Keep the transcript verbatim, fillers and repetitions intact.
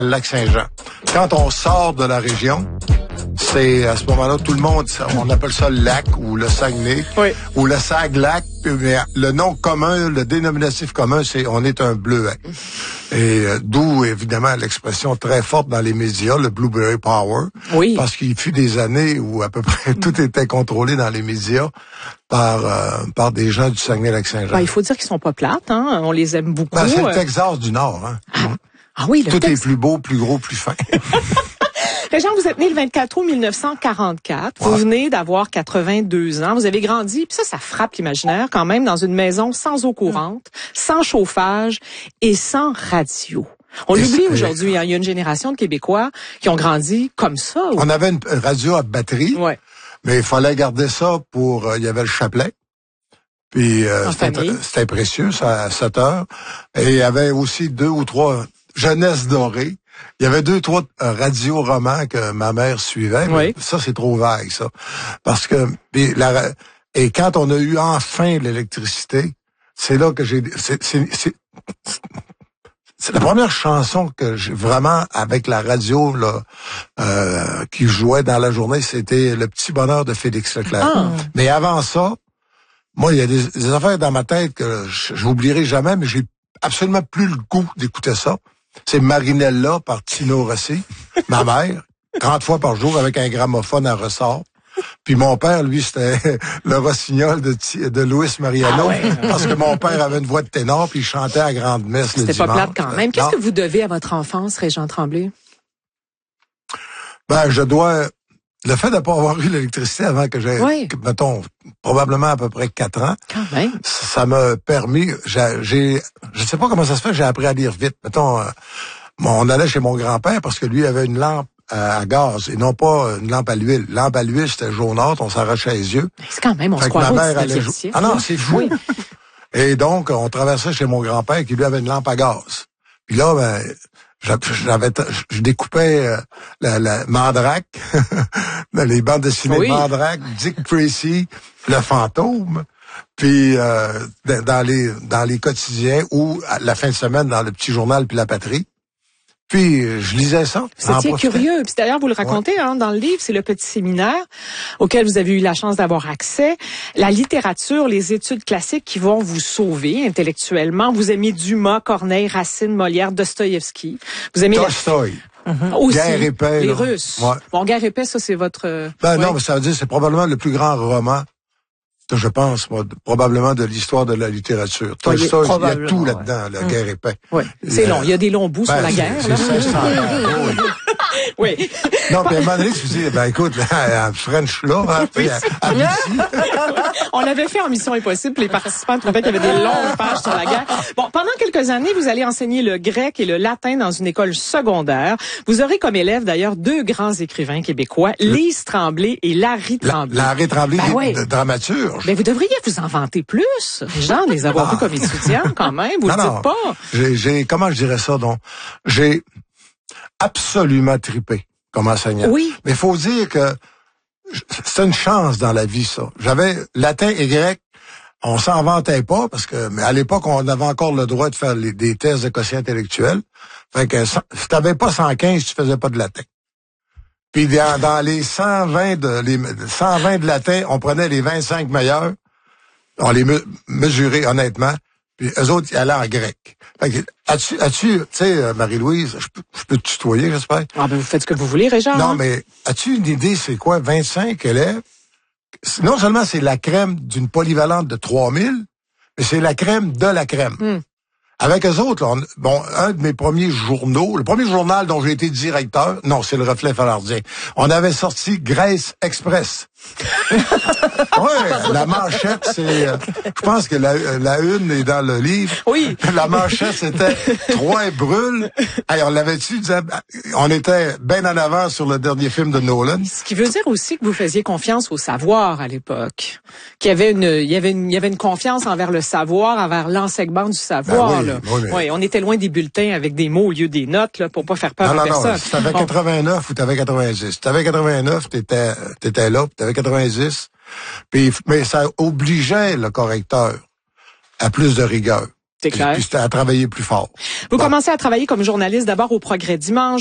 Lac-Saint-Jean. Quand on sort de la région, c'est à ce moment-là, tout le monde, on appelle ça le lac ou le Saguenay, oui. ou le Sag-Lac. Mais le nom commun, le dénominatif commun, c'est on est un bleuet. Et euh, d'où, évidemment, l'expression très forte dans les médias, le Blueberry Power. Oui. Parce qu'il fut des années où à peu près tout était contrôlé dans les médias par euh, par des gens du Saguenay-Lac-Saint-Jean. Ben, il faut dire qu'ils sont pas plates, hein. On les aime beaucoup. Ben, c'est le Texas du Nord, hein. Ah, ah oui, le Tout Tex... est plus beau, plus gros, plus fin. Régent, vous êtes né le vingt-quatre août mille neuf cent quarante-quatre. Ouais. Vous venez d'avoir quatre-vingt-deux ans. Vous avez grandi, puis ça, ça frappe l'imaginaire quand même, dans une maison sans eau courante, mmh. sans chauffage et sans radio. On l'oublie aujourd'hui. Hein. Il y a une génération de Québécois qui ont grandi comme ça. Ou... On avait une radio à batterie, ouais. mais il fallait garder ça pour... Euh, il y avait le chapelet. Puis euh, c'était, c'était précieux, ça, à sept heures. Et il y avait aussi deux ou trois Jeunesse dorée. Il y avait deux, trois euh, radios romans que ma mère suivait. Mais oui. Ça, c'est trop vague, ça. Parce que... Puis la, et quand on a eu enfin l'électricité, c'est là que j'ai... C'est, c'est, c'est, c'est la première chanson que j'ai vraiment, avec la radio là euh, qui jouait dans la journée, c'était Le Petit Bonheur de Félix Leclerc. Ah. Mais avant ça, moi, il y a des, des affaires dans ma tête que j'oublierai jamais, mais j'ai absolument plus le goût d'écouter ça. C'est Marinella par Tino Rossi, ma mère, trente fois par jour avec un gramophone à ressort. Puis mon père, lui, c'était le rossignol de, de Luis Mariano, ah ouais. Parce que mon père avait une voix de ténor, puis il chantait à grande messe le dimanche. C'était pas plate quand même. Qu'est-ce non. que vous devez à votre enfance, Régent Tremblay? Ben, je dois... Le fait de ne pas avoir eu l'électricité avant que j'ai, oui. mettons, probablement à peu près quatre ans, quand même. Ça m'a permis, j'ai, j'ai, je sais pas comment ça se fait, j'ai appris à lire vite. Mettons, euh, on allait chez mon grand-père parce que lui avait une lampe à, à gaz et non pas une lampe à l'huile. Lampe à l'huile, c'était jaunâtre, on s'arrachait les yeux. C'est quand même, on fait se croit ma mère allait jou- Ah non, c'est fou. Oui. Et donc, on traversait chez mon grand-père qui lui avait une lampe à gaz. Puis là, ben... J'avais, je découpais euh, la, la Mandrake, les bandes dessinées oui. de Mandrake, Dick Tracy, le fantôme, puis euh, dans les dans les quotidiens ou à la fin de semaine dans le petit journal puis la Patrie. Puis je lisais ça. C'était curieux. Puis d'ailleurs, vous le racontez ouais. hein, dans le livre, c'est le petit séminaire auquel vous avez eu la chance d'avoir accès. La littérature, les études classiques qui vont vous sauver intellectuellement. Vous aimez Dumas, Corneille, Racine, Molière, Dostoïevski. Vous aimez Tolstoï. La... Mm-hmm. Aussi, Guerre et paix. Les là. Russes. Ouais. Bon, Guerre et paix, ça c'est votre... Ben ouais. non, mais ça veut dire c'est probablement le plus grand roman, je pense, moi, probablement de l'histoire de la littérature. Tolstoï, il y a tout là-dedans, la ouais. Guerre et paix. Oui, c'est long. Il y a des longs bouts ben, sur la guerre. C'est cinq cents ans. Oui. Oui. Non, puis à un moment donné, tu te dis, ben écoute, là, à French là, hein, puis à, à on l'avait fait en Mission Impossible, les participants trouvaient qu'il y avait des longues pages sur la guerre. Bon, pendant quelques années, vous allez enseigner le grec et le latin dans une école secondaire. Vous aurez comme élèves, d'ailleurs, deux grands écrivains québécois, le... Lise Tremblay et Larry Tremblay. La, Larry Tremblay, ben ouais. de dramaturge. Mais vous devriez vous en vanter plus, Jean, les avoir vus comme étudiants, quand même. Vous non, le dites non. pas. J'ai, j'ai, comment je dirais ça, donc? J'ai absolument trippé comme enseignant. Oui. Mais il faut dire que c'est une chance dans la vie, ça. J'avais latin et grec, on s'en vantait pas, parce que mais à l'époque, on avait encore le droit de faire les, des tests de quotient intellectuel. Fait que si t'avais pas cent quinze, tu faisais pas de latin. Puis dans, dans les cent vingt de les cent vingt de latin, on prenait les vingt-cinq meilleurs, on les me, mesurait honnêtement, puis eux autres, ils allaient en grec. Fait que, as-tu, as-tu, tu sais, Marie-Louise, je peux, je peux te tutoyer, j'espère? Ah, ben, vous faites ce que vous voulez, Régent. Non, hein? mais, as-tu une idée, c'est quoi, vingt-cinq élèves? Non seulement c'est la crème d'une polyvalente de trois mille, mais c'est la crème de la crème. Mm. Avec eux autres, là, on, bon, un de mes premiers journaux, le premier journal dont j'ai été directeur, non, c'est le Reflet Falardien. On avait sorti Grèce Express. Ouais, la manchette, c'est, euh, je pense que la, la une est dans le livre. Oui. La manchette, c'était Troie brûle. Hey, on l'avait-tu dit, on était bien en avant sur le dernier film de Nolan. Ce qui veut dire aussi que vous faisiez confiance au savoir à l'époque. Qu'il y avait une, il y avait une, il y avait une confiance envers le savoir, envers l'enseignement du savoir, ben oui, là. Oui, mais... oui, on était loin des bulletins avec des mots au lieu des notes, là, pour pas faire peur non, à non, personne. Non, si t'avais bon. quatre-vingt-neuf ou t'avais quatre-vingt-dix. Si t'avais quatre-vingt-neuf, t'étais, t'étais là, puis t'avais quatre-vingt-dix. Puis, mais ça obligeait le correcteur à plus de rigueur. C'est clair. Puis c'était à travailler plus fort. Vous bon. commencez à travailler comme journaliste d'abord au Progrès Dimanche.